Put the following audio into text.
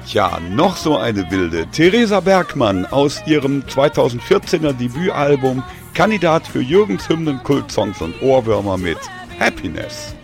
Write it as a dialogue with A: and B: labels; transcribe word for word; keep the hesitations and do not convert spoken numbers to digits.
A: Ja, noch so eine wilde. Theresa Bergmann aus ihrem zweitausendvierzehner Debütalbum, Kandidat für Jürgens Hymnen, Kultsongs und Ohrwürmer mit Happiness.